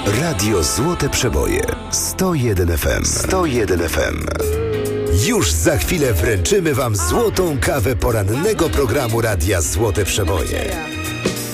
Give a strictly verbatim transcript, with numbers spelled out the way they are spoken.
Radio Złote Przeboje. sto jeden F M. sto jeden F M. Już za chwilę wręczymy Wam złotą kawę porannego programu Radia Złote Przeboje.